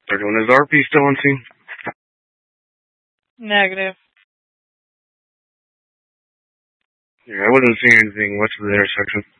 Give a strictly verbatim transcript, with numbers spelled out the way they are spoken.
They're doing his R P still on scene? Negative. Yeah, I wasn't seeing anything west of the intersection.